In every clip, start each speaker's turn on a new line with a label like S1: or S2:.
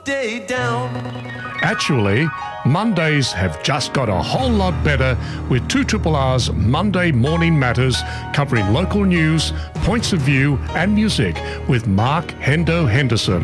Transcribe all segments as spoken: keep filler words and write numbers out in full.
S1: Day down.
S2: Actually, Mondays have just got a whole lot better with two R R's Monday Morning Matters, covering local news, points of view and music with Mark Hendo Henderson.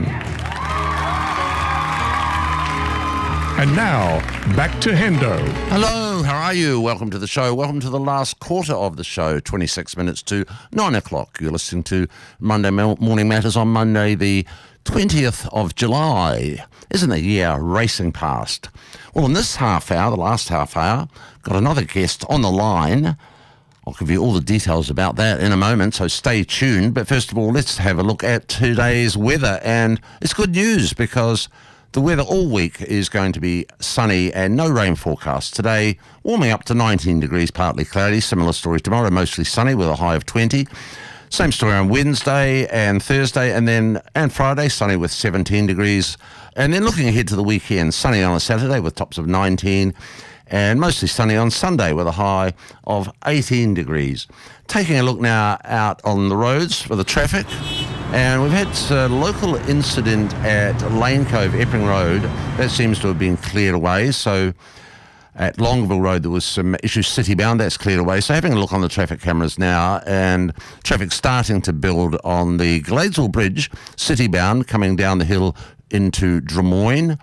S2: And now, back to Hendo.
S3: Hello, how are you? Welcome to the show. Welcome to the last quarter of the show, twenty-six minutes to nine o'clock. You're listening to Monday Morning Matters on Monday the twentieth of July. Isn't the year racing past? Well, in this half hour, the last half hour, got another guest on the line. I'll give you all the details about that in a moment, so stay tuned. But first of all, let's have a look at today's weather. And it's good news because the weather all week is going to be sunny and no rain forecast. Today, warming up to nineteen degrees, partly cloudy. Similar story tomorrow, mostly sunny with a high of twenty. Same story on Wednesday and Thursday, and then and Friday, sunny with seventeen degrees. And then looking ahead to the weekend, sunny on a Saturday with tops of nineteen, and mostly sunny on Sunday with a high of eighteen degrees. Taking a look now out on the roads for the traffic. And we've had a local incident at Lane Cove, Epping Road. That seems to have been cleared away. So at Longville Road, there was some issues city-bound. That's cleared away. So having a look on the traffic cameras now, and traffic starting to build on the Gladesville Bridge, city-bound, coming down the hill into Drummoyne.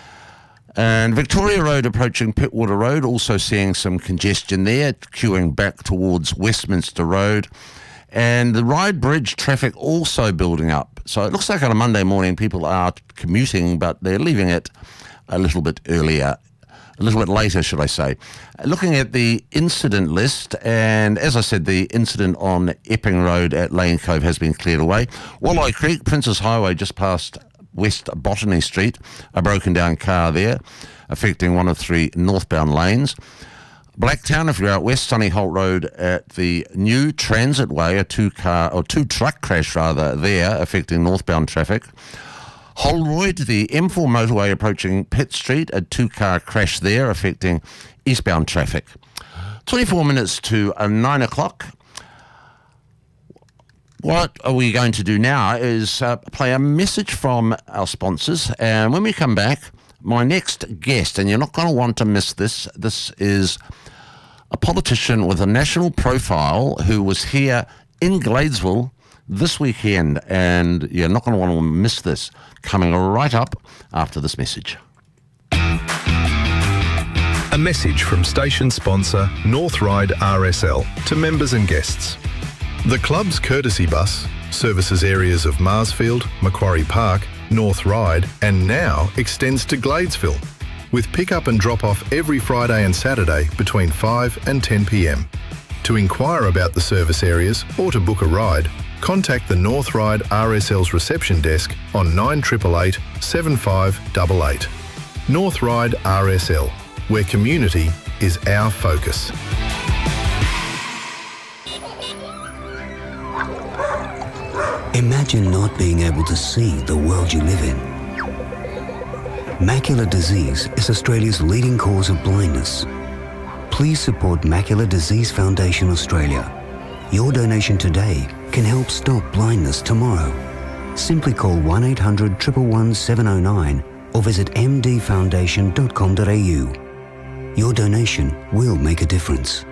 S3: And Victoria Road approaching Pittwater Road, also seeing some congestion there, queuing back towards Westminster Road. And the Ryde Bridge traffic also building up. So it looks like on a Monday morning people are commuting, but they're leaving it a little bit earlier, a little bit later, should I say. Looking at the incident list, and as I said, the incident on Epping Road at Lane Cove has been cleared away. Walleye Creek, Princes Highway, just past West Botany Street, a broken down car there, affecting one of three northbound lanes. Blacktown, if you're out west, Sunny Holt Road at the new Transitway, a two-car or two-truck crash rather there, affecting northbound traffic. Holroyd, the M four motorway approaching Pitt Street, a two-car crash there, affecting eastbound traffic. twenty-four minutes to uh, nine o'clock. What are we going to do now is uh, play a message from our sponsors, and when we come back, my next guest, and you're not going to want to miss this, this is a politician with a national profile who was here in Gladesville this weekend, and you're not going to want to miss this. Coming right up after this message.
S4: A message from station sponsor North Ryde R S L to members and guests. The club's courtesy bus services areas of Marsfield, Macquarie Park, North Ryde, and now extends to Gladesville, with pick-up and drop-off every Friday and Saturday between five and ten p m. To inquire about the service areas or to book a ride, contact the North Ryde R S L's reception desk on nine eight eight eight, seven five eight eight. North Ryde R S L, where community is our focus.
S5: Imagine not being able to see the world you live in. Macular disease is Australia's leading cause of blindness. Please support Macular Disease Foundation Australia. Your donation today can help stop blindness tomorrow. Simply call one eight hundred, one one one, seven oh nine or visit m d foundation dot com dot a u. Your donation will make a difference.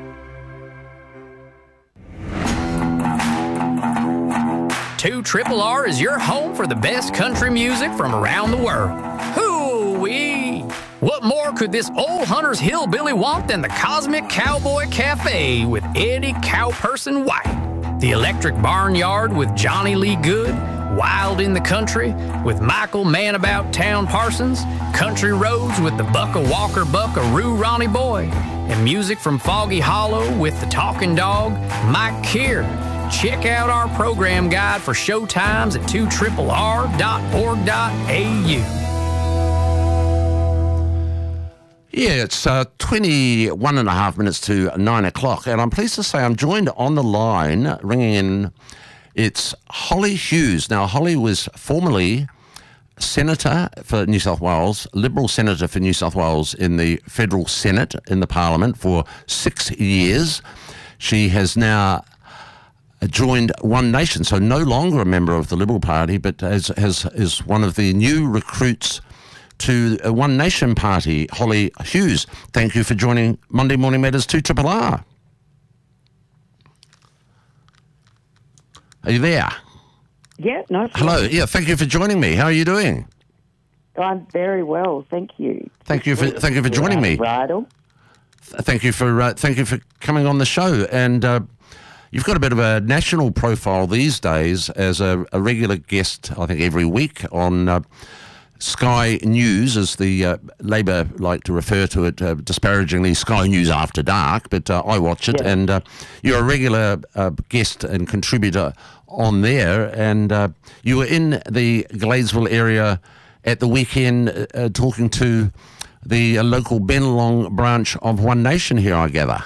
S6: two R R is your home for the best country music from around the world. Hoo-wee! What more could this old hunter's hillbilly want than the Cosmic Cowboy Cafe with Eddie Cowperson White, the Electric Barnyard with Johnny Lee Good, Wild in the Country with Michael Man About Town Parsons, Country Roads with the Bucka Walker Buckaroo Ronnie Boy, and music from Foggy Hollow with the Talking Dog, Mike Keir. Check out our program guide for show times at two R R dot org dot a u.
S3: Yeah, it's uh, twenty-one and a half minutes to nine o'clock, and I'm pleased to say I'm joined on the line, ringing in, it's Holly Hughes. Now, Holly was formerly Senator for New South Wales, Liberal Senator for New South Wales in the Federal Senate in the Parliament for six years. She has now joined One Nation, so no longer a member of the Liberal Party, but as, as is one of the new recruits to a One Nation Party, Holly Hughes. Thank you for joining Monday Morning Matters two R R R. Are you there?
S1: Yeah, no.
S3: Hello. Yeah, thank you for joining me. How are you doing?
S1: I'm very well, thank you.
S3: Thank you for thank you for joining me.
S1: Bridal.
S3: Thank you for uh, thank you for coming on the show. And uh, you've got a bit of a national profile these days as a, a regular guest, I think, every week on uh, Sky News, as the uh, Labor like to refer to it uh, disparagingly, Sky News After Dark, but uh, I watch it,
S1: Yeah.
S3: and uh, you're a regular uh, guest and contributor on there, and uh, you were in the Gladesville area at the weekend uh, uh, talking to the uh, local Bennelong branch of One Nation here, I gather.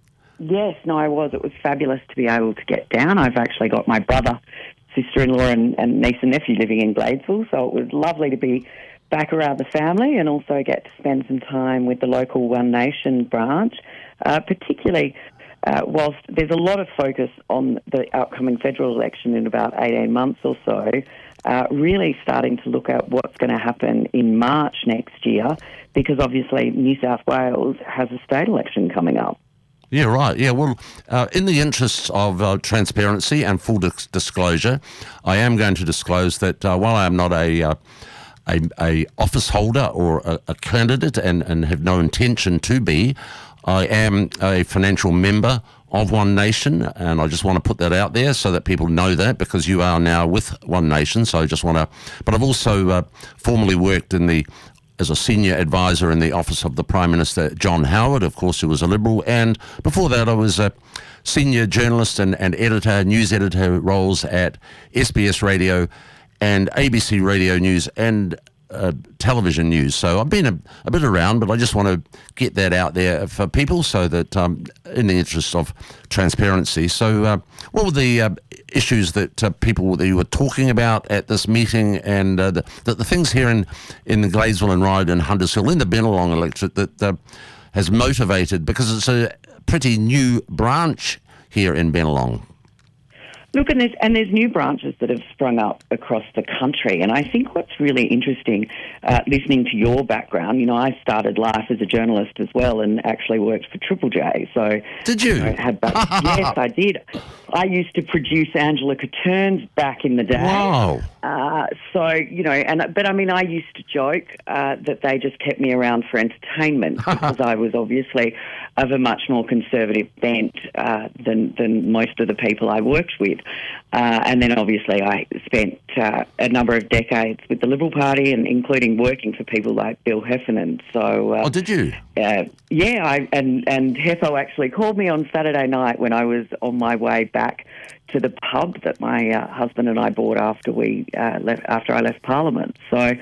S1: Yes, no, I was. It was fabulous to be able to get down. I've actually got my brother, sister-in-law and, and niece and nephew living in Gladesville, so it was lovely to be back around the family and also get to spend some time with the local One Nation branch, uh, particularly uh, whilst there's a lot of focus on the upcoming federal election in about eighteen months or so, uh, really starting to look at what's going to happen in March next year, because obviously New South Wales has a state election coming up.
S3: Yeah, right. Yeah, well, uh, in the interests of uh, transparency and full dis- disclosure, I am going to disclose that uh, while I am not a, uh, a a office holder or a, a candidate and, and have no intention to be, I am a financial member of One Nation, and I just want to put that out there so that people know that, because you are now with One Nation. So I just want to, but I've also uh, formerly worked in the as a senior advisor in the office of the Prime Minister, John Howard, of course, who was a Liberal. And before that, I was a senior journalist and, and editor, news editor roles at S B S Radio and A B C Radio News and uh, television news. So I've been a, a bit around, but I just want to get that out there for people so that, um, in the interest of transparency. So uh, what were the uh, issues that uh, people that you were talking about at this meeting, and uh, the, the, the things here in, in the Gladesville and Ryde and Hunters Hill, in the Bennelong electorate, that uh, has motivated, because it's a pretty new branch here in Bennelong?
S1: Look, and there's, and there's new branches that have sprung up across the country. And I think what's really interesting, uh, listening to your background, you know, I started life as a journalist as well and actually worked for Triple J. So
S3: Did you?
S1: you know, had back, yes, I did. I used to produce Angela Catterns back in the day.
S3: Wow.
S1: Uh, so, you know, and but I mean, I used to joke uh, that they just kept me around for entertainment because I was obviously of a much more conservative bent uh, than, than most of the people I worked with. Uh, and then obviously I spent uh, a number of decades with the Liberal Party, and including working for people like Bill Heffernan. So, uh,
S3: Oh, did you?
S1: Uh, yeah, I, and, and Hefo actually called me on Saturday night when I was on my way back to the pub that my uh, husband and I bought after we uh, left, after I left Parliament. So uh,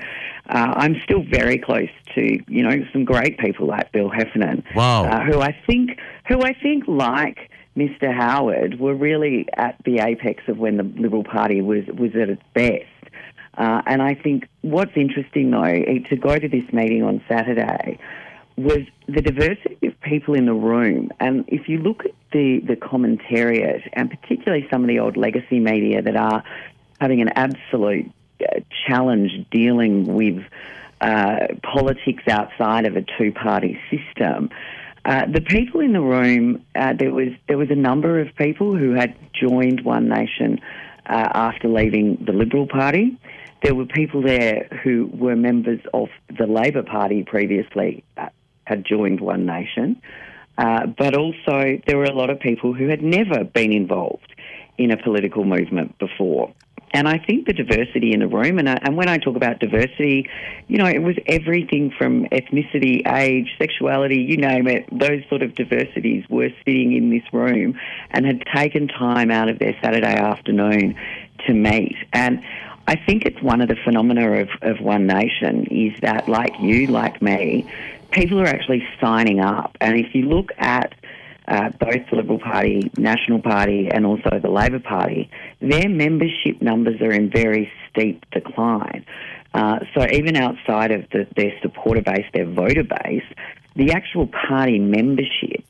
S1: I'm still very close to, you know, some great people like Bill Heffernan,
S3: Wow.
S1: uh, who I think, who I think, like Mister Howard, were really at the apex of when the Liberal Party was was at its best. Uh, and I think what's interesting, though, to go to this meeting on Saturday was the diversity of people in the room. And if you look at the, the commentariat, and particularly some of the old legacy media that are having an absolute uh, challenge dealing with uh, politics outside of a two-party system, uh, the people in the room, uh, there was there was a number of people who had joined One Nation uh, after leaving the Liberal Party. There were people there who were members of the Labor Party previously, uh, had joined One Nation, uh, but also there were a lot of people who had never been involved in a political movement before. And I think the diversity in the room, and, I, and when I talk about diversity, you know, it was everything from ethnicity, age, sexuality, you name it, those sort of diversities were sitting in this room and had taken time out of their Saturday afternoon to meet. And I think it's one of the phenomena of, of One Nation is that, like you, like me, people are actually signing up. And if you look at uh, both the Liberal Party, National Party and also the Labor Party, their membership numbers are in very steep decline. Uh, so even outside of the, their supporter base, their voter base, the actual party membership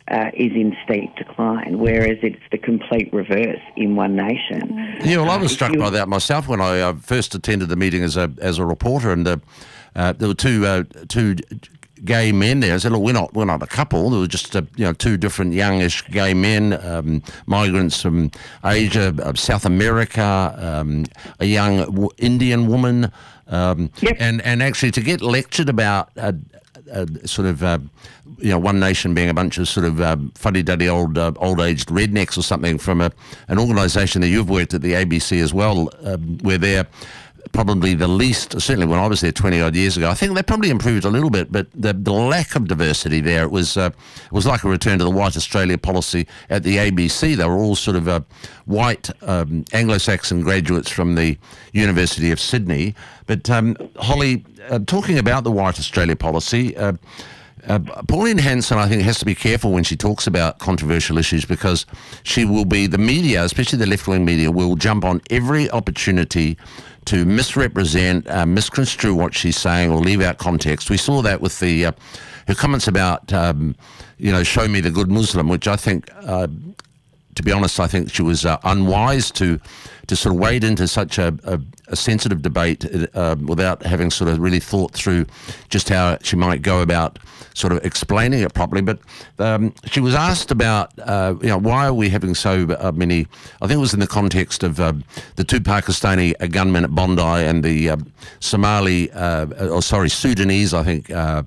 S1: uh, is in steep decline, whereas it's the complete reverse in One Nation.
S3: Yeah, well, I was
S1: Uh,
S3: struck
S1: you-
S3: by that myself when I uh, first attended the meeting as a as a reporter, and uh, uh, there were two uh, two gay men there. I said, look, we're not we're not a couple. There were just uh, you know two different youngish gay men, um, migrants from Asia, uh, South America, um, a young w- Indian woman, um,
S1: Yep.
S3: and and actually to get lectured about. Uh, Uh, sort of, uh, you know, One Nation being a bunch of sort of uh, fuddy-duddy old, uh, old-aged rednecks or something from a, an organisation that you've worked at, the A B C as well, um, where they're probably the least, certainly when I was there twenty-odd years ago, I think they probably improved a little bit, but the, the lack of diversity there, it was, uh, it was like a return to the white Australia policy at the A B C. They were all sort of uh, white um, Anglo-Saxon graduates from the University of Sydney. But um, Holly, uh, talking about the white Australia policy, uh, uh, Pauline Hanson, I think, has to be careful when she talks about controversial issues, because she will be, the media, especially the left-wing media, will jump on every opportunity to misrepresent, uh, misconstrue what she's saying or leave out context. We saw that with the uh, her comments about, um, you know, show me the good Muslim, which I think, uh, to be honest, I think she was uh, unwise to to sort of wade into such a, a, a sensitive debate uh, without having sort of really thought through just how she might go about sort of explaining it properly. But um, she was asked about, uh, you know, why are we having so uh, many, I think it was in the context of uh, the two Pakistani uh, gunmen at Bondi and the uh, Somali, uh, or sorry, Sudanese, I think, uh,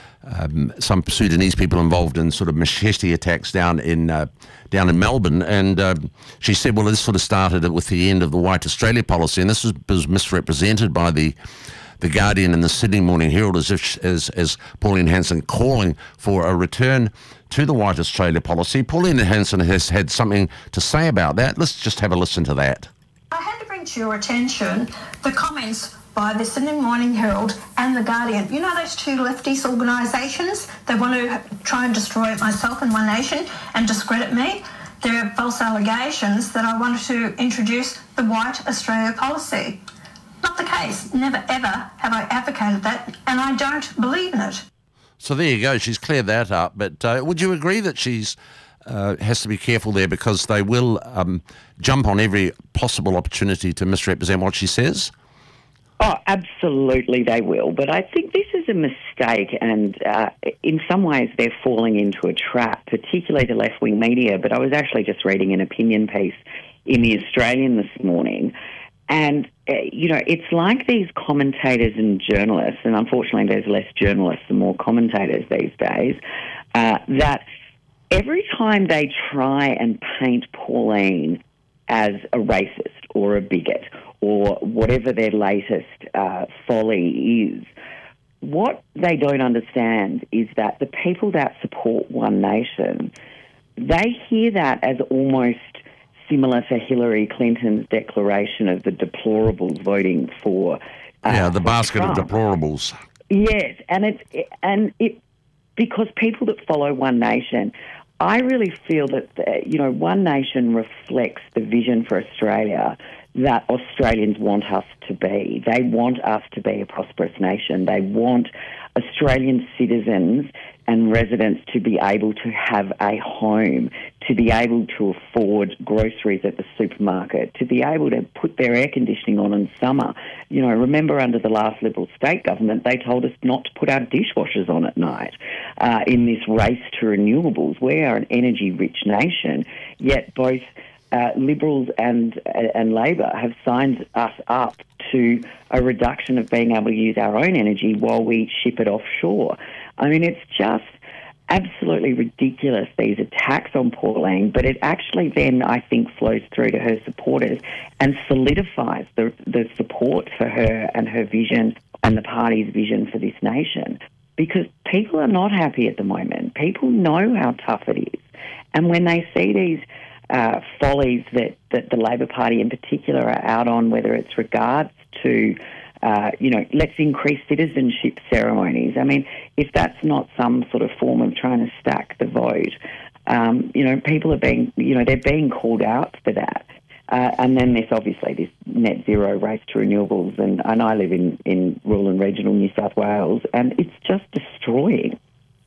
S3: Um, some Sudanese people involved in sort of machete attacks down in uh, down in Melbourne, and um, she said, well, this sort of started with the end of the White Australia policy, and this was, was misrepresented by the the Guardian and the Sydney Morning Herald as if as as Pauline Hanson calling for a return to the White Australia policy. Pauline Hanson has had something to say about that. Let's just have a listen to that.
S7: I had to bring to your attention the comments by the Sydney Morning Herald and the Guardian. You know those two leftist organisations? They want to try and destroy myself and One Nation and discredit me. There are false allegations that I wanted to introduce the White Australia policy. Not the case. Never ever have I advocated that, and I don't believe in it.
S3: So there you go. She's cleared that up. But uh, would you agree that she's uh, has to be careful there, because they will um, jump on every possible opportunity to misrepresent what she says?
S1: Oh, absolutely they will. But I think this is a mistake, and uh, in some ways they're falling into a trap, particularly the left-wing media. But I was actually just reading an opinion piece in The Australian this morning, and, uh, you know, it's like these commentators and journalists, and unfortunately there's less journalists and more commentators these days, uh, that every time they try and paint Pauline as a racist or a bigot or whatever their latest uh, folly is, what they don't understand is that the people that support One Nation, they hear that as almost similar to Hillary Clinton's declaration of the deplorables voting for uh,
S3: yeah, the
S1: for
S3: basket
S1: Trump.
S3: of deplorables.
S1: Yes, and it's and it because people that follow One Nation, I really feel that the, you know One Nation reflects the vision for Australia that Australians want us to be. They want us to be a prosperous nation. They want Australian citizens and residents to be able to have a home, to be able to afford groceries at the supermarket, to be able to put their air conditioning on in summer. You know, remember under the last Liberal state government, they told us not to put our dishwashers on at night uh, in this race to renewables. We are an energy-rich nation, yet both Uh, Liberals and and Labor have signed us up to a reduction of being able to use our own energy while we ship it offshore. I mean, it's just absolutely ridiculous, these attacks on Pauline, but it actually then, I think, flows through to her supporters and solidifies the, the support for her and her vision and the party's vision for this nation. Because people are not happy at the moment. People know how tough it is. And when they see these Uh, follies that, that the Labor Party in particular are out on, whether it's regards to, uh, you know, let's increase citizenship ceremonies. I mean, if that's not some sort of form of trying to stack the vote, um, you know, people are being, you know, they're being called out for that. Uh, and then there's obviously this net zero race to renewables, and, and I live in, in rural and regional New South Wales, and it's just destroying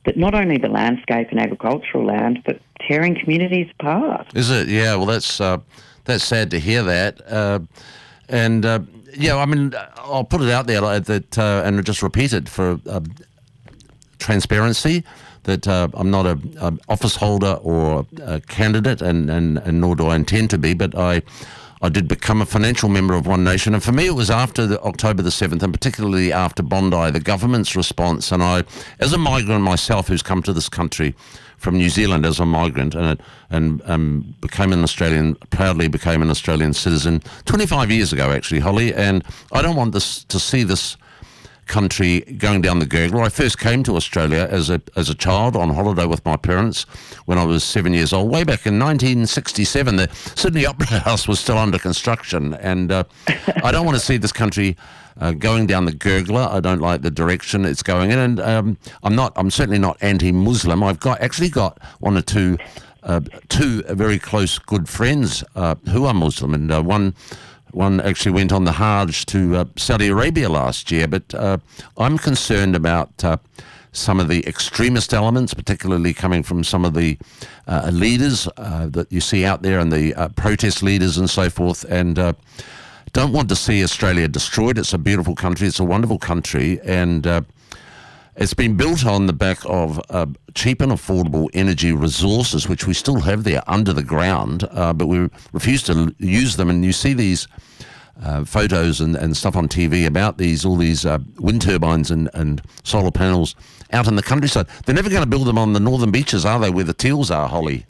S1: that not only the landscape and agricultural land, but tearing communities apart.
S3: Is it? Yeah, well, that's uh, that's sad to hear that. Uh, and, uh, yeah, I mean, I'll put it out there like that uh, and just repeat it for uh, transparency, that uh, I'm not a, a office holder or a candidate, and, and, and nor do I intend to be, but I I did become a financial member of One Nation, and for me it was after the October the seventh, and particularly after Bondi, the government's response. And I, as a migrant myself who's come to this country from New Zealand as a migrant, and and um, became an Australian, proudly became an Australian citizen twenty-five years ago actually, Holly, and I don't want this to see this country going down the gurgler. I first came to Australia as a as a child on holiday with my parents when I was seven years old. Way back in nineteen sixty-seven, the Sydney Opera House was still under construction, and uh, I don't want to see this country uh, going down the gurgler. I don't like the direction it's going in, and um, I'm not. I'm certainly not anti-Muslim. I've got actually got one or two uh, two very close good friends uh, who are Muslim, and uh, one. One actually went on the Hajj to uh, Saudi Arabia last year, but uh, I'm concerned about uh, some of the extremist elements, particularly coming from some of the uh, leaders uh, that you see out there, and the uh, protest leaders and so forth, and uh, don't want to see Australia destroyed. It's a beautiful country. It's a wonderful country, and uh, it's been built on the back of uh, cheap and affordable energy resources, which we still have there under the ground, uh, but we refuse to use them. And you see these uh, photos and, and stuff on T V about these all these uh, wind turbines and, and solar panels out in the countryside. They're never going to build them on the northern beaches, are they, where the teals are, Holly?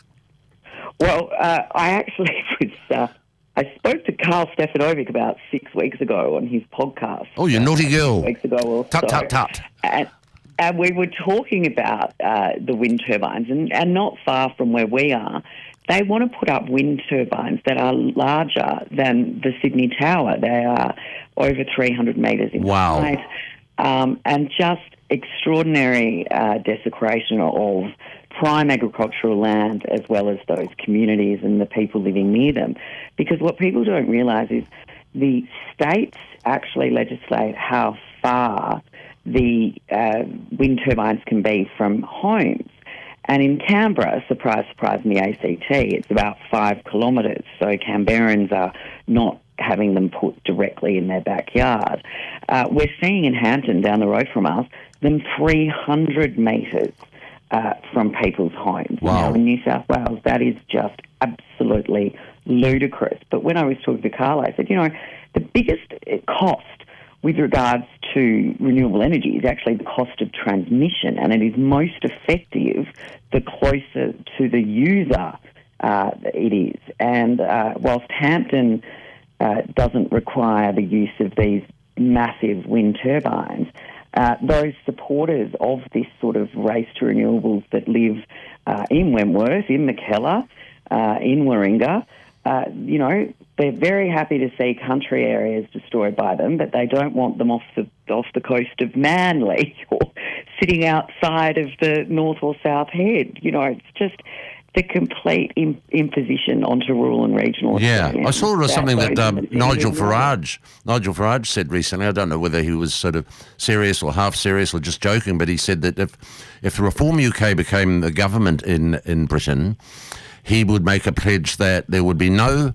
S1: Well, uh, I actually was... Uh I spoke to Carl Stefanovic about six weeks ago on his podcast.
S3: Oh, you naughty girl.
S1: Six weeks ago or
S3: tut,
S1: so.
S3: tut, tut.
S1: And, and we were talking about uh, the wind turbines, and, and not far from where we are, they want to put up wind turbines that are larger than the Sydney Tower. They are over three hundred metres in
S3: wow.
S1: height, um, and just extraordinary uh, desecration of prime agricultural land, as well as those communities and the people living near them. Because what people don't realise is the states actually legislate how far the uh, wind turbines can be from homes. And in Canberra, surprise, surprise, in the A C T, it's about five kilometres. So Canberrans are not having them put directly in their backyard. Uh, we're seeing in Hampton, down the road from us, them three hundred metres uh, from people's homes.
S3: Wow.
S1: Now, in New South Wales, that is just absolutely ludicrous. But when I was talking to Carl, I said, you know, the biggest cost with regards to renewable energy is actually the cost of transmission, and it is most effective the closer to the user uh, it is. And uh, whilst Hampton uh, doesn't require the use of these massive wind turbines, uh, those supporters of this sort of race to renewables that live uh, in Wentworth, in Mackellar, uh, in Warringah, uh, you know, they're very happy to see country areas destroyed by them, but they don't want them off the off the coast of Manly or sitting outside of the North or South Head. You know, it's just the complete im- imposition onto rural and regional.
S3: Yeah,
S1: Australia.
S3: I saw it was something that um, Nigel
S1: Farage.
S3: Farage, Nigel Farage said recently. I don't know whether he was sort of serious or half serious or just joking, but he said that if if the Reform U K became the government in, in Britain, he would make a pledge that there would be no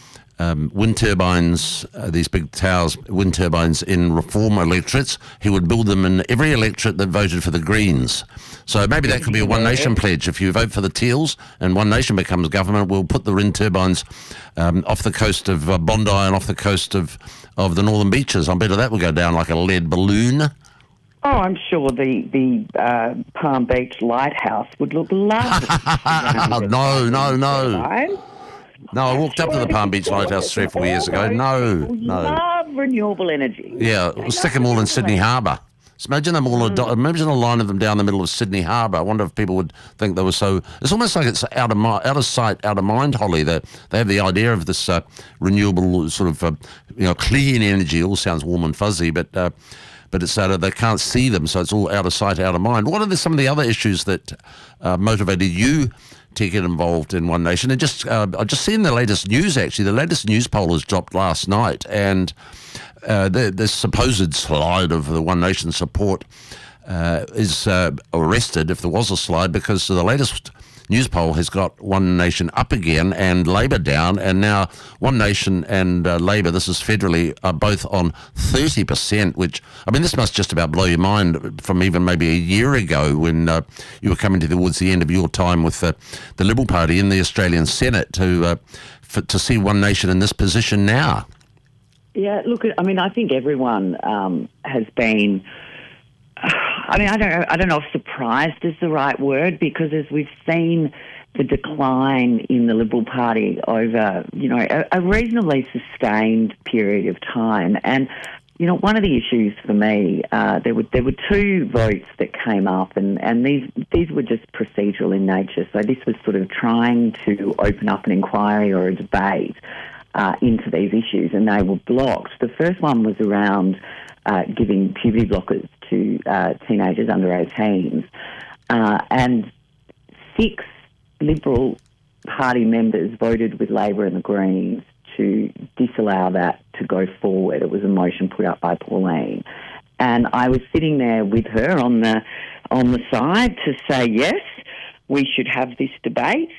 S3: Um, wind turbines, uh, these big towers, wind turbines in Reform electorates. He would build them in every electorate that voted for the Greens. So maybe that could be a One Nation pledge. If you vote for the Teals and One Nation becomes government, we'll put the wind turbines um, off the coast of uh, Bondi and off the coast of, of the Northern Beaches. I bet that will go down like a lead balloon.
S1: Oh, I'm sure the, the uh, Palm Beach Lighthouse would look lovely.
S3: no, no, no.
S1: Right?
S3: No, I walked up to the Palm Beach Lighthouse three or four years ago. No, no.
S1: Love renewable energy.
S3: Yeah, we'll stick them all in Sydney Harbour. So imagine them all. Mm. Imagine a line of them down the middle of Sydney Harbour. I wonder if people would think they were so. It's almost like it's out of mi- out of sight, out of mind, Holly. That they have the idea of this uh, renewable sort of uh, you know clean energy. It all sounds warm and fuzzy, but. Uh, But it's uh, they can't see them, so it's all out of sight, out of mind. What are the, some of the other issues that uh, motivated you to get involved in One Nation. And just uh, I've just seen the latest news, actually. The latest news poll was dropped last night, and uh, the, the supposed slide of the One Nation support uh, is uh, arrested, if there was a slide, because the latest news poll has got One Nation up again and Labor down, and now One Nation and uh, Labor, this is federally, are both on thirty percent, which, I mean, this must just about blow your mind from even maybe a year ago when uh, you were coming towards the end of your time with uh, the Liberal Party in the Australian Senate to, uh, for, to see One Nation in this position now.
S1: Yeah, look, I mean, I think everyone um, has been... I mean, I don't, I don't know if surprised is the right word, because as we've seen the decline in the Liberal Party over, you know, a, a reasonably sustained period of time. And, you know, one of the issues for me, uh, there were there were two votes that came up, and, and these these were just procedural in nature. So this was sort of trying to open up an inquiry or a debate uh, into these issues, and they were blocked. The first one was around uh, giving puberty blockers to uh, teenagers under eighteens, uh, and six Liberal Party members voted with Labor and the Greens to disallow that to go forward. It was a motion put up by Pauline, and I was sitting there with her on the on the side to say yes, we should have this debate,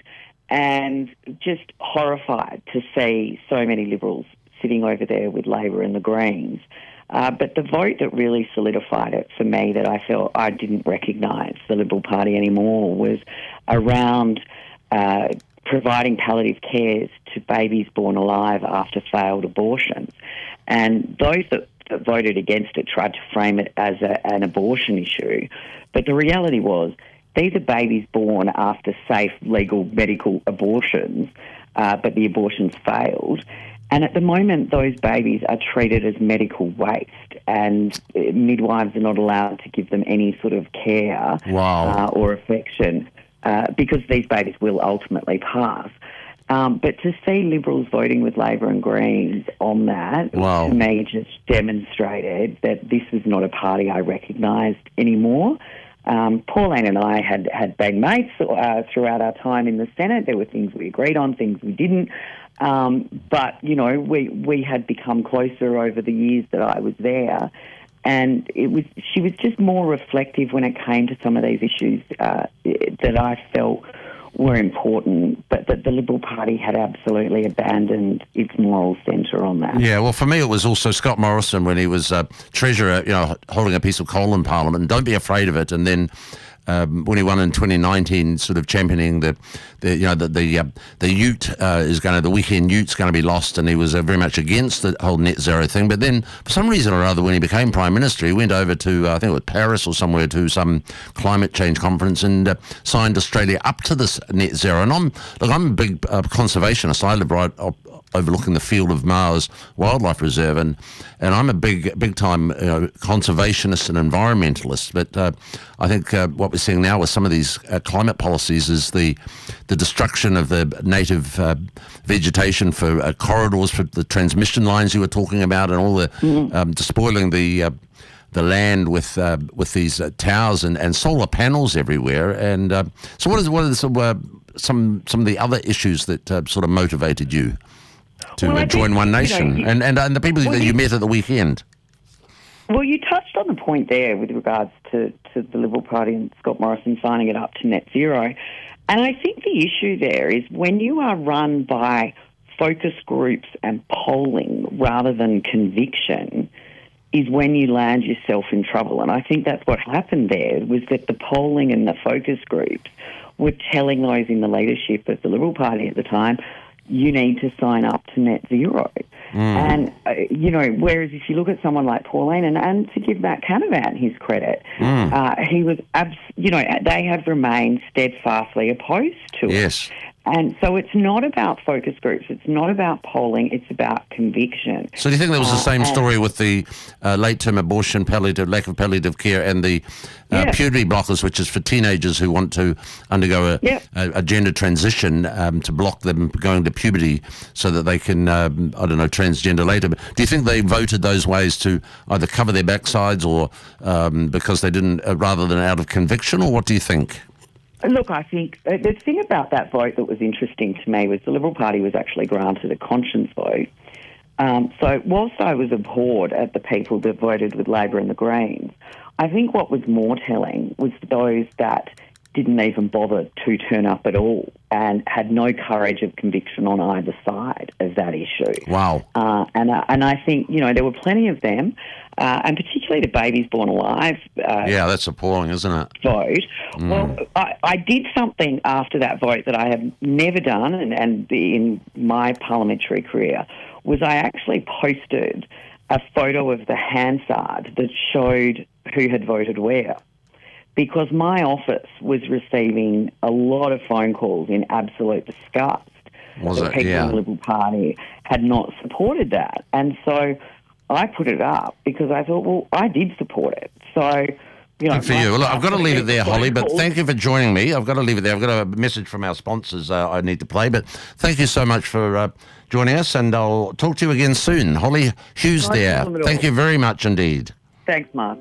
S1: and just horrified to see so many Liberals sitting over there with Labor and the Greens. Uh, but the vote that really solidified it for me, that I felt I didn't recognise the Liberal Party anymore, was around uh, providing palliative cares to babies born alive after failed abortions. And those that, that voted against it tried to frame it as a, an abortion issue. But the reality was these are babies born after safe, legal, medical abortions, uh, but the abortions failed. And at the moment, those babies are treated as medical waste, and midwives are not allowed to give them any sort of care
S3: wow.
S1: uh, or affection uh, because these babies will ultimately pass. Um, but to see Liberals voting with Labor and Greens on that,
S3: wow.
S1: to me, just demonstrated that this was not a party I recognised anymore. Um, Pauline and I had, had been mates uh, throughout our time in the Senate. There were things we agreed on, things we didn't. Um, but, you know, we, we had become closer over the years that I was there. And it was she was just more reflective when it came to some of these issues uh, that I felt were important, but that the Liberal Party had absolutely abandoned its moral centre on that.
S3: Yeah, well, for me, it was also Scott Morrison when he was uh, Treasurer, you know, holding a piece of coal in Parliament. Don't be afraid of it. And then um, when he won in twenty nineteen, sort of championing the, the you know, the the, uh, the Ute uh, is going to, the weekend Ute's going to be lost, and he was uh, very much against the whole net zero thing. But then, for some reason or other, when he became Prime Minister, he went over to, uh, I think it was Paris or somewhere, to some climate change conference and uh, signed Australia up to this net zero. And I'm, look, I'm a big uh, conservationist. I live right up overlooking the Field of Mars Wildlife Reserve, and, and I'm a big, big time you know, conservationist and environmentalist. But uh, I think uh, what we're seeing now with some of these uh, climate policies is the the destruction of the native uh, vegetation for uh, corridors, for the transmission lines you were talking about, and all the mm-hmm. um, despoiling the uh, the land with uh, with these uh, towers and, and solar panels everywhere. And uh, so, what is what are some uh, some some of the other issues that uh, sort of motivated you to
S1: well,
S3: uh, join
S1: think,
S3: One Nation,
S1: you know,
S3: and, and and the people well, that you, you met at the weekend?
S1: Well, you touched on the point there with regards to, to the Liberal Party and Scott Morrison signing it up to net zero. And I think the issue there is when you are run by focus groups and polling rather than conviction is when you land yourself in trouble. And I think that's what happened there, was that the polling and the focus groups were telling those in the leadership of the Liberal Party at the time, you need to sign up to net zero. Mm. And, uh, you know, whereas if you look at someone like Pauline, and, and to give Matt Canavan his credit, mm. uh, he was, abs- you know, they have remained steadfastly opposed to
S3: yes.
S1: it. And so it's not about focus groups, it's not about polling, it's about conviction.
S3: So do you think there was the same
S1: uh,
S3: story with the uh, late-term abortion, palliative, lack of palliative care, and the uh, yeah. puberty blockers, which is for teenagers who want to undergo a,
S1: yeah.
S3: a, a gender transition, um, to block them going to puberty so that they can, um, I don't know, transgender later. But do you think they voted those ways to either cover their backsides or um, because they didn't, uh, rather than out of conviction, or what do you think?
S1: Look, I think uh, the thing about that vote that was interesting to me was the Liberal Party was actually granted a conscience vote. Um, so whilst I was abhorred at the people that voted with Labor and the Greens, I think what was more telling was those that didn't even bother to turn up at all and had no courage of conviction on either side of that issue.
S3: Wow.
S1: Uh, and, uh, and I think, you know, there were plenty of them, uh, and particularly the Babies Born Alive uh,
S3: Yeah, that's appalling, isn't it?
S1: vote.
S3: Mm.
S1: Well, I, I did something after that vote that I have never done, and, and in my parliamentary career, was I actually posted a photo of the Hansard that showed who had voted where. Because my office was receiving a lot of phone calls in absolute disgust
S3: Was
S1: that
S3: it?
S1: people
S3: Yeah.
S1: in the Liberal Party had not supported that. And so I put it up because I thought, well, I did support it. So, you know,
S3: Good for
S1: my-
S3: you. Look, I've got to leave it there,
S1: phone
S3: Holly, but
S1: calls.
S3: thank you for joining me. I've got to leave it there. I've got a message from our sponsors uh, I need to play, but thank you so much for uh, joining us, and I'll talk to you again soon. Holly Hughes
S1: No
S3: there.
S1: problem at
S3: Thank
S1: all.
S3: you very much indeed.
S1: Thanks, Mark.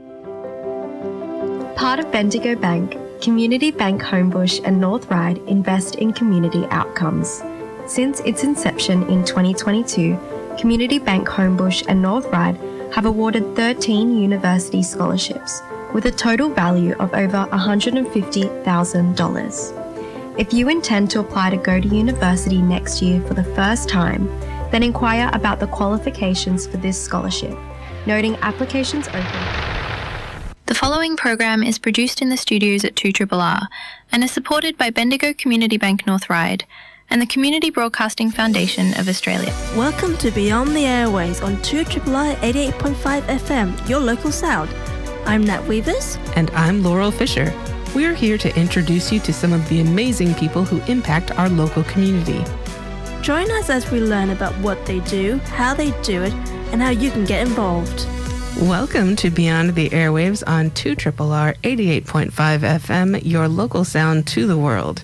S8: Part of Bendigo Bank, Community Bank Homebush and North Ryde invest in community outcomes. Since its inception in twenty twenty-two, Community Bank Homebush and North Ryde have awarded thirteen university scholarships with a total value of over one hundred fifty thousand dollars. If you intend to apply to go to university next year for the first time, then inquire about the qualifications for this scholarship, noting applications open.
S9: The following program is produced in the studios at two R R R and is supported by Bendigo Community Bank North Ryde and the Community Broadcasting Foundation of Australia.
S10: Welcome to Beyond the Airways on two R R R eighty-eight point five F M, your local sound. I'm Nat Weavers.
S11: And I'm Laurel Fisher. We're here to introduce you to some of the amazing people who impact our local community.
S10: Join us as we learn about what they do, how they do it, and how you can get involved.
S11: Welcome to Beyond the Airwaves on two R R R eighty-eight point five F M, your local sound to the world.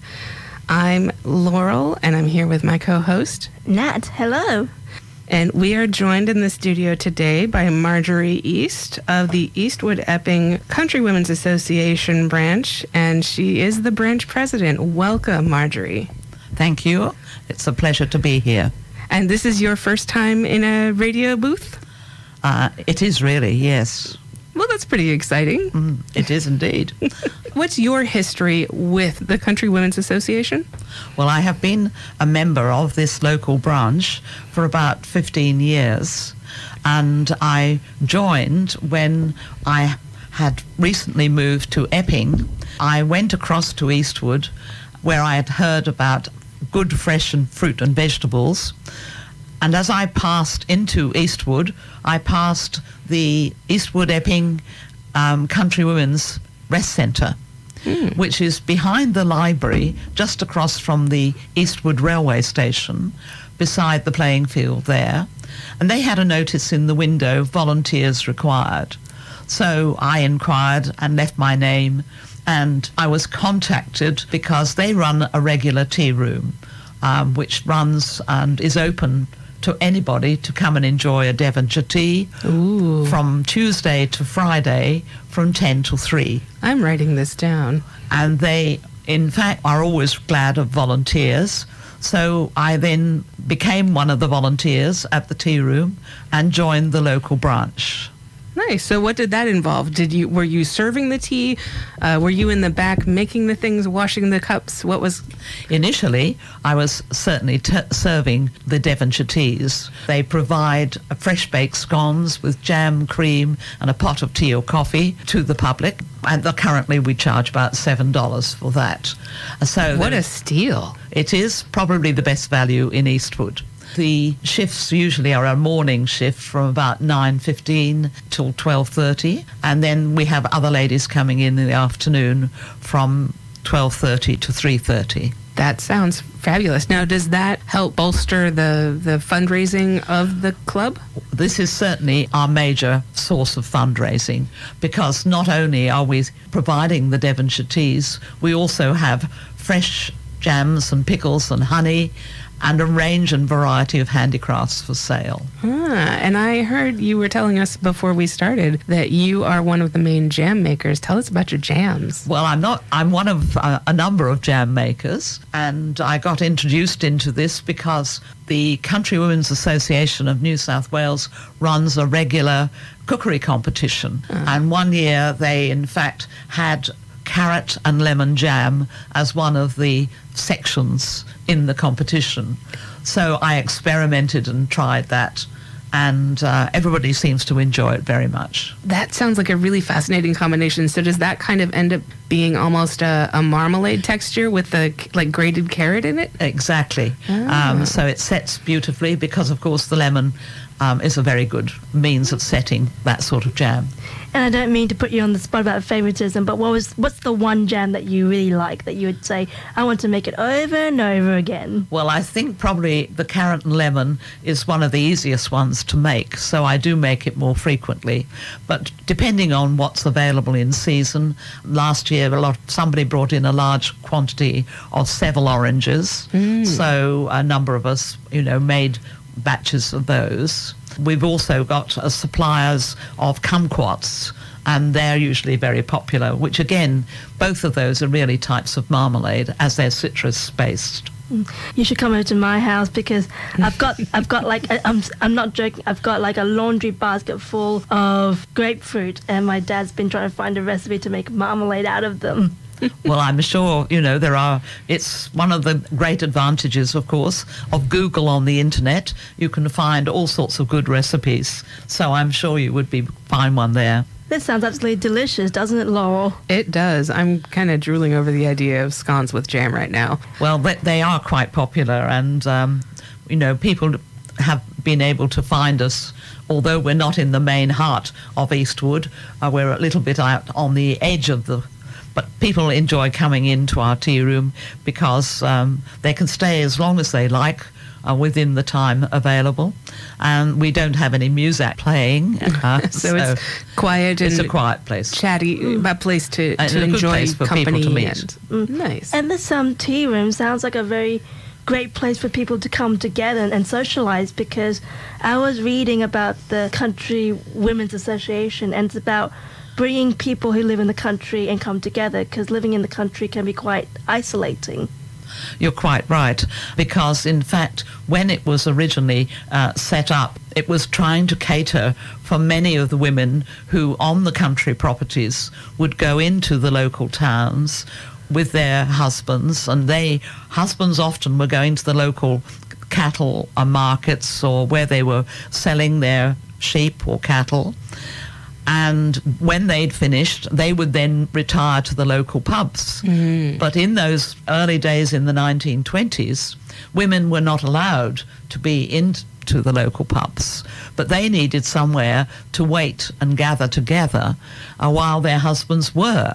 S11: I'm Laurel, and I'm here with my co-host,
S10: Nat. Hello.
S11: And we are joined in the studio today by Marjorie East of the Eastwood Epping Country Women's Association branch, and she is the branch president. Welcome, Marjorie.
S12: Thank you. It's a pleasure to be here.
S11: And this is your first time in a radio booth?
S12: Uh, it is really, yes.
S11: Well, that's pretty exciting.
S12: Mm, it is indeed.
S11: What's your history with the Country Women's Association?
S12: Well, I have been a member of this local branch for about fifteen years, and I joined when I had recently moved to Epping. I went across to Eastwood, where I had heard about good fresh and fruit and vegetables. And as I passed into Eastwood, I passed the Eastwood Epping um, Country Women's Rest Centre, mm. which is behind the library, just across from the Eastwood railway station, beside the playing field there. And they had a notice in the window, volunteers required. So I inquired and left my name, and I was contacted because they run a regular tea room, um, which runs and is open to anybody to come and enjoy a Devonshire tea.
S11: Ooh.
S12: From Tuesday to Friday from ten till three.
S11: I'm writing this down.
S12: And they, in fact, are always glad of volunteers. So I then became one of the volunteers at the tea room and joined the local branch.
S11: Nice. So what did that involve? Did you were you serving the tea? Uh, were you in the back making the things, washing the cups? What was...
S12: Initially, I was certainly t- serving the Devonshire teas. They provide a fresh baked scones with jam, cream and a pot of tea or coffee to the public. And the, currently we charge about seven dollars for that. So
S11: what a steal.
S12: It is probably the best value in Eastwood. The shifts usually are a morning shift from about nine fifteen till twelve thirty, and then we have other ladies coming in in the afternoon from twelve thirty to three thirty.
S11: That sounds fabulous. Now, does that help bolster the, the fundraising of the club?
S12: This is certainly our major source of fundraising, because not only are we providing the Devonshire teas, we also have fresh jams and pickles and honey, and a range and variety of handicrafts for sale.
S11: Ah, and I heard you were telling us before we started that you are one of the main jam makers. Tell us about your jams.
S12: Well, I'm not. I'm one of uh, a number of jam makers, and I got introduced into this because the Country Women's Association of New South Wales runs a regular cookery competition. Ah. And one year they, in fact, had carrot and lemon jam as one of the sections in the competition. So I experimented and tried that, and uh, everybody seems to enjoy it very much.
S11: That sounds like a really fascinating combination. So does that kind of end up being almost a, a marmalade texture with the like grated carrot in it?
S12: Exactly. Ah. Um, so it sets beautifully because, of course, the lemon um, is a very good means of setting that sort of jam.
S10: And I don't mean to put you on the spot about favoritism, but what was what's the one jam that you really like that you would say, I want to make it over and over again?
S12: Well, I think probably the carrot and lemon is one of the easiest ones to make, so I do make it more frequently. But depending on what's available in season, last year a lot somebody brought in a large quantity of Seville oranges, mm. so a number of us, you know, made batches of those. We've also got uh, suppliers of kumquats, and they're usually very popular, which again, both of those are really types of marmalade as they're citrus-based.
S10: You should come over to my house because I've got, I've got like, I'm, I'm not joking, I've got like a laundry basket full of grapefruit, and my dad's been trying to find a recipe to make marmalade out of them.
S12: Well, I'm sure, you know, there are, it's one of the great advantages, of course, of Google on the internet. You can find all sorts of good recipes. So I'm sure you would be find one there.
S10: This sounds absolutely delicious, doesn't it, Laurel?
S11: It does. I'm kind of drooling over the idea of scones with jam right now.
S12: Well, they, they are quite popular, and, um, you know, people have been able to find us. Although we're not in the main heart of Eastwood, uh, we're a little bit out on the edge of the But people enjoy coming into our tea room because um, they can stay as long as they like uh, within the time available. And we don't have any music playing. Uh,
S11: so, so it's quiet and
S12: it's a quiet place.
S11: Chatty, mm. a place to, to
S12: a
S11: enjoy
S12: good place for
S11: company.
S12: People to meet.
S11: And, mm, nice.
S10: And this um, tea room sounds like a very great place for people to come together and, and socialize, because I was reading about the Country Women's Association, and it's about bringing people who live in the country and come together, because living in the country can be quite isolating.
S12: You're quite right, because in fact when it was originally uh, set up, it was trying to cater for many of the women who on the country properties would go into the local towns with their husbands, and they husbands often were going to the local cattle markets or where they were selling their sheep or cattle. And when they'd finished, they would then retire to the local pubs. Mm. But in those early days in the nineteen twenties, women were not allowed to be into the local pubs. But they needed somewhere to wait and gather together uh, while their husbands were.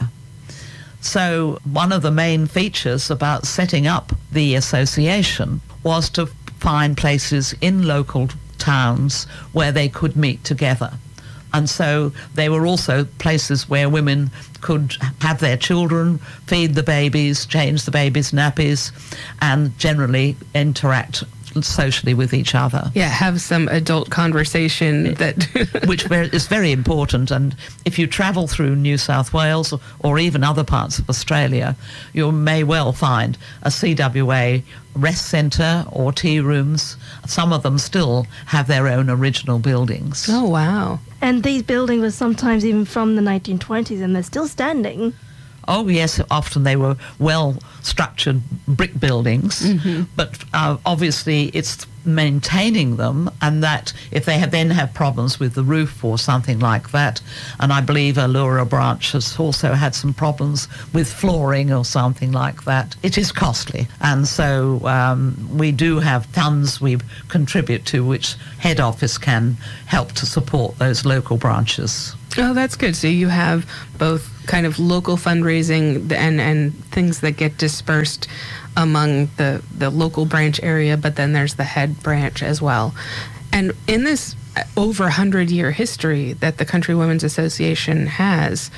S12: So one of the main features about setting up the association was to find places in local towns where they could meet together. And so they were also places where women could have their children, feed the babies, change the babies' nappies, and generally interact socially with each other.
S11: Yeah, have some adult conversation that
S12: which is very important. And if you travel through New South Wales or, or even other parts of Australia, you may well find a C W A rest centre or tea rooms. Some of them still have their own original buildings.
S11: Oh, wow.
S10: And these buildings were sometimes even from the nineteen twenties, and they're still standing.
S12: Oh, yes, often they were well-structured brick buildings, mm-hmm. but uh, obviously it's maintaining them, and that if they have then have problems with the roof or something like that, and I believe Allura Branch has also had some problems with flooring or something like that, it is costly. And so um, we do have funds we contribute to which head office can help to support those local branches.
S11: Oh, that's good. So you have both kind of local fundraising and, and things that get dispersed among the, the local branch area, but then there's the head branch as well. And in this over one hundred year history that the Country Women's Association has,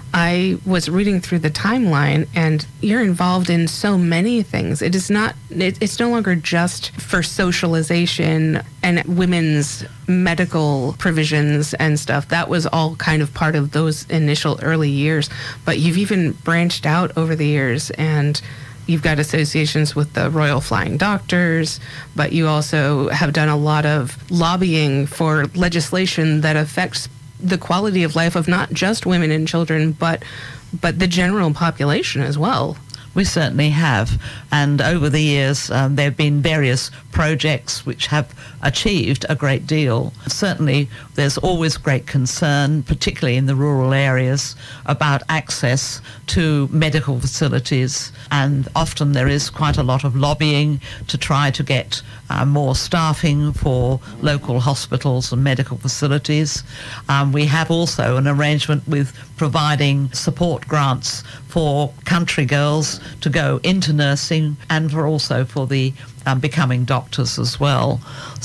S11: I was reading through the timeline, and you're involved in so many things. It is not, it, it's no longer just for socialization and women's medical provisions and stuff. That was all kind of part of those initial early years. But you've even branched out over the years, and you've got associations with the Royal Flying Doctors, but you also have done a lot of lobbying for legislation that affects the quality of life of not just women and children, but but the general population as well.
S12: We certainly have. And over the years, um, there have been various projects which have achieved a great deal. Certainly, there's always great concern, particularly in the rural areas, about access to medical facilities. And often there is quite a lot of lobbying to try to get uh, more staffing for local hospitals and medical facilities. Um, we have also an arrangement with providing support grants for country girls to go into nursing, and for also for the um, becoming doctors as well.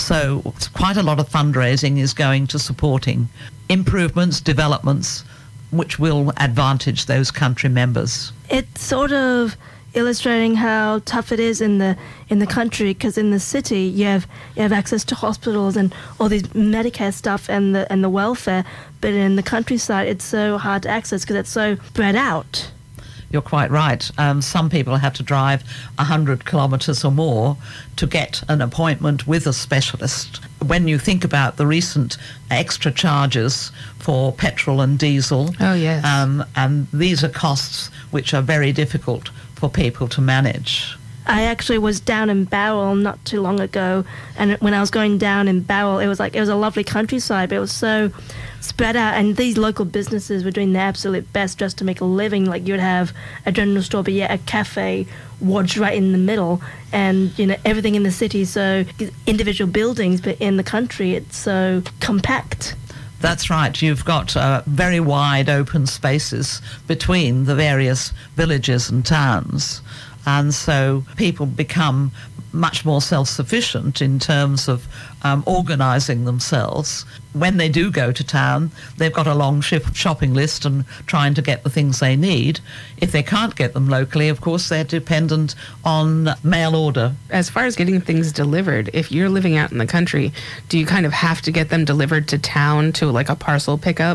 S12: So quite a lot of fundraising is going to supporting improvements, developments, which will advantage those country members.
S10: It's sort of illustrating how tough it is in the in the country, because in the city you have you have access to hospitals and all these Medicare stuff and the and the welfare, but in the countryside it's so hard to access because it's so spread out.
S12: You're quite right. Um, some people have to drive one hundred kilometres or more to get an appointment with a specialist. When you think about the recent extra charges for petrol and diesel,
S11: oh yes,
S12: um, and these are costs which are very difficult for people to manage.
S10: I actually was down in Bowral not too long ago, and when I was going down in Bowral, it was like it was a lovely countryside, but it was so spread out, and these local businesses were doing their absolute best just to make a living. Like you'd have a general store, but yeah, a cafe wedged right in the middle, and you know everything in the city. So individual buildings, but in the country, it's so compact.
S12: That's right. You've got uh, very wide open spaces between the various villages and towns. And so people become much more self-sufficient in terms of um, organising themselves. When they do go to town, they've got a long ship shopping list and trying to get the things they need. If they can't get them locally, of course, they're dependent on mail order.
S11: As far as getting things delivered, if you're living out in the country, do you kind of have to get them delivered to town to like a parcel pickup?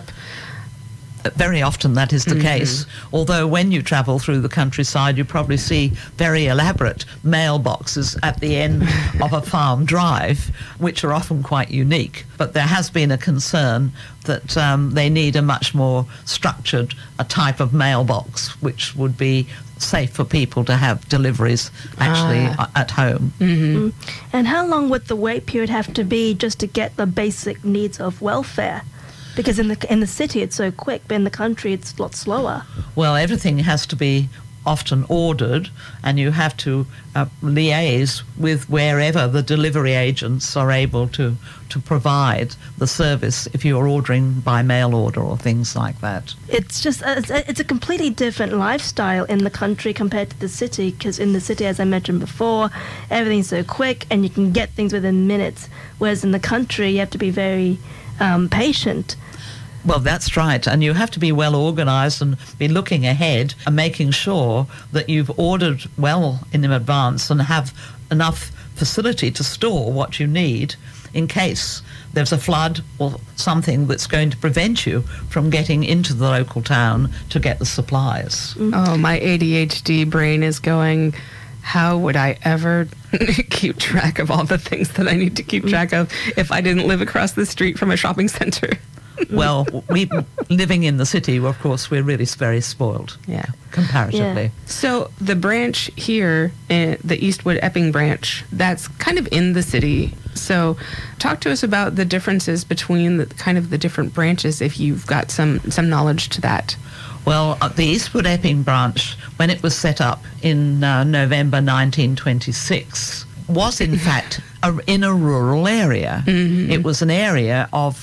S12: Very often that is the
S11: Mm-hmm.
S12: case, although when you travel through the countryside you probably see very elaborate mailboxes at the end of a farm drive, which are often quite unique. But there has been a concern that um, they need a much more structured a type of mailbox which would be safe for people to have deliveries actually
S10: Ah.
S12: at home.
S10: Mm. And how long would the wait period have to be just to get the basic needs of welfare? Because in the in the city it's so quick, but in the country it's a lot slower.
S12: Well, everything has to be often ordered, and you have to uh, liaise with wherever the delivery agents are able to, to provide the service if you're ordering by mail order or things like that.
S10: It's just a, it's a- it's a completely different lifestyle in the country compared to the city, because in the city, as I mentioned before, everything's so quick and you can get things within minutes, whereas in the country you have to be very um, patient.
S12: Well, that's right. And you have to be well organised and be looking ahead and making sure that you've ordered well in advance and have enough facility to store what you need in case there's a flood or something that's going to prevent you from getting into the local town to get the supplies.
S11: Oh, my A D H D brain is going, how would I ever keep track of all the things that I need to keep track of if I didn't live across the street from a shopping center?
S12: Well, we living in the city, of course, we're really very spoiled.
S11: Yeah,
S12: comparatively.
S11: Yeah. So the branch here, uh, the Eastwood Epping branch, that's kind of in the city. So talk to us about the differences between the kind of the different branches, if you've got some some knowledge to that.
S12: Well, uh, the Eastwood Epping branch, when it was set up in uh, November nineteen twenty-six, was in fact a, in a rural area. Mm-hmm. It was an area of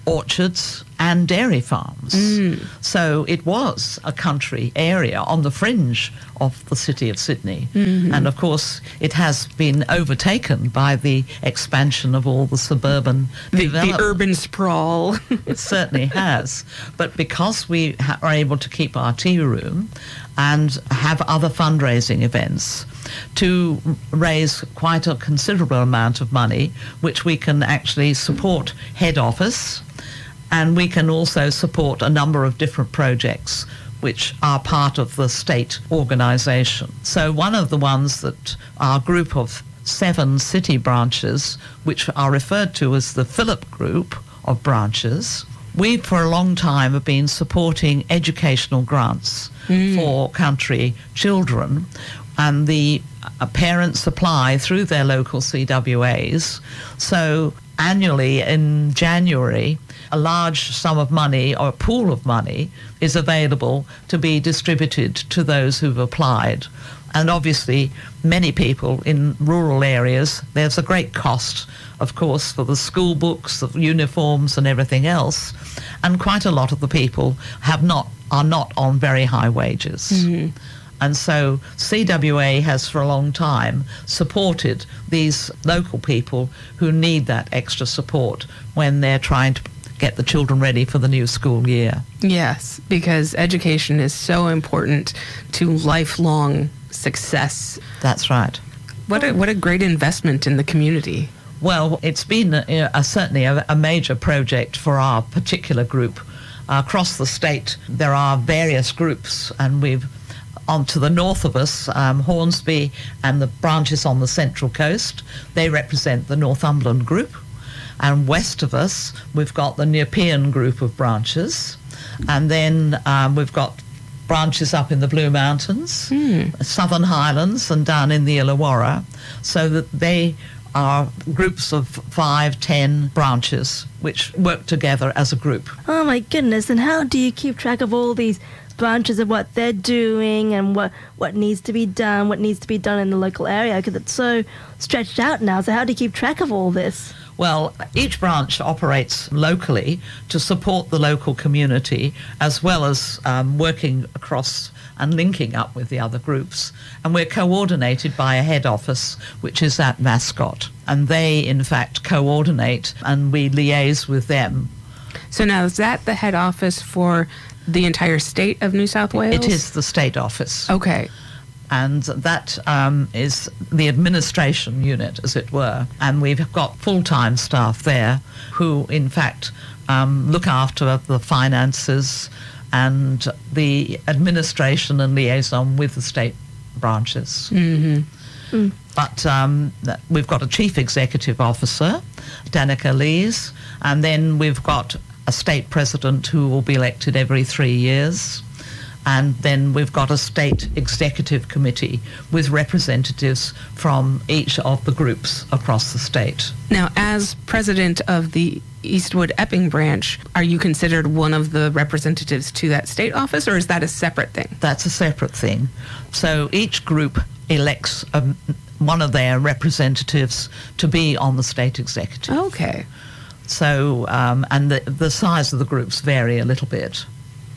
S12: orchards and dairy farms.
S11: Mm.
S12: So it was a country area on the fringe of the city of Sydney.
S11: Mm-hmm.
S12: And of course, it has been overtaken by the expansion of all the suburban
S11: the,
S12: development.
S11: the urban sprawl.
S12: It certainly has. But because we ha- are able to keep our tea room and have other fundraising events to raise quite a considerable amount of money, which we can actually support head office, and we can also support a number of different projects which are part of the state organisation. So one of the ones that our group of seven city branches, which are referred to as the Phillip Group of branches, we for a long time have been supporting educational grants mm. for country children, and the uh, parents apply through their local C W As. So annually in January, a large sum of money or a pool of money is available to be distributed to those who've applied. And obviously, many people in rural areas, there's a great cost, of course, for the school books, the uniforms and everything else. And quite a lot of the people have not are not on very high wages.
S11: Mm-hmm.
S12: And so C W A has for a long time supported these local people who need that extra support when they're trying to get the children ready for the new school year.
S11: Yes, because education is so important to lifelong success.
S12: That's right.
S11: What a, what a great investment in the community.
S12: Well, it's been a, a, certainly a, a major project for our particular group. Uh, across the state, there are various groups, and we've on to the north of us, um, Hornsby and the branches on the Central Coast, they represent the Northumberland group. And west of us, we've got the Nepean group of branches. And then um, we've got branches up in the Blue Mountains,
S11: mm.
S12: Southern Highlands, and down in the Illawarra, so that they are groups of five, ten branches which work together as a group.
S10: Oh my goodness, and how do you keep track of all these branches of what they're doing and what, what needs to be done, what needs to be done in the local area? Because it's so stretched out now, so how do you keep track of all this?
S12: Well, each branch operates locally to support the local community, as well as um, working across and linking up with the other groups. And we're coordinated by a head office, which is at Mascot. And they, in fact, coordinate, and we liaise with them.
S11: So now, is that the head office for the entire state of New South Wales?
S12: It is the state office.
S11: Okay.
S12: And that um, is the administration unit, as it were. And we've got full-time staff there who, in fact, um, look after the finances and the administration and liaison with the state branches.
S11: Mm-hmm.
S10: Mm.
S12: But um, we've got a chief executive officer, Danica Lees, and then we've got a state president who will be elected every three years. And then we've got a state executive committee with representatives from each of the groups across the state.
S11: Now, as president of the Eastwood Epping branch, are you considered one of the representatives to that state office, or is that a separate thing?
S12: That's a separate thing. So each group elects um, one of their representatives to be on the state executive.
S11: Okay.
S12: So, um, and the, the size of the groups vary a little bit.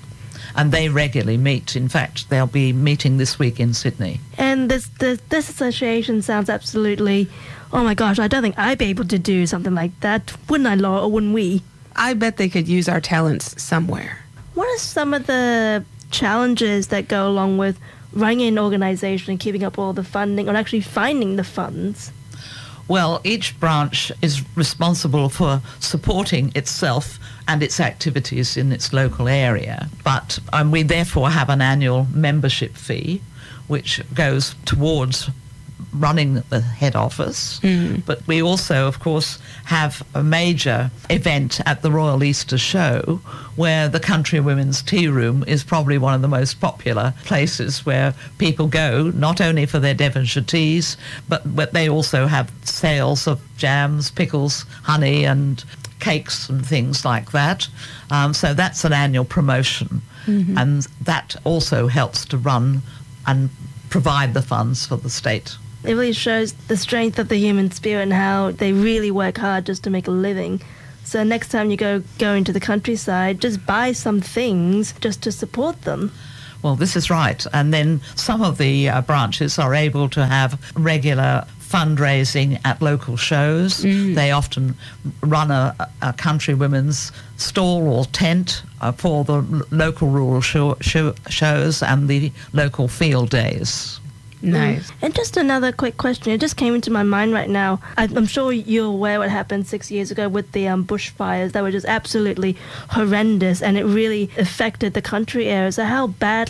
S12: And they regularly meet. In fact, they'll be meeting this week in Sydney.
S10: And this, this this association sounds absolutely, oh my gosh, I don't think I'd be able to do something like that. Wouldn't I, Laura, or wouldn't we?
S11: I bet they could use our talents somewhere.
S10: What are some of the challenges that go along with running an organisation and keeping up all the funding, or actually finding the funds?
S12: Well, each branch is responsible for supporting itself and its activities in its local area. But um, we therefore have an annual membership fee, which goes towards running the head office.
S11: Mm.
S12: But we also, of course, have a major event at the Royal Easter Show, where the Country Women's Tea Room is probably one of the most popular places where people go, not only for their Devonshire teas, but, but they also have sales of jams, pickles, honey, and cakes and things like that. Um, so that's an annual promotion.
S10: Mm-hmm.
S12: And that also helps to run and provide the funds for the state.
S10: It really shows the strength of the human spirit and how they really work hard just to make a living. So next time you go go into the countryside, just buy some things just to support them.
S12: Well, this is right. And then some of the uh, branches are able to have regular fundraising at local shows. Mm. They often run a, a country women's stall or tent uh, for the l- local rural show, show, shows and the local field days.
S10: Nice. Mm. And just another quick question. It just came into my mind right now. I, I'm sure you're aware what happened six years ago with the um, bushfires. They were just absolutely horrendous, and it really affected the country area. So how bad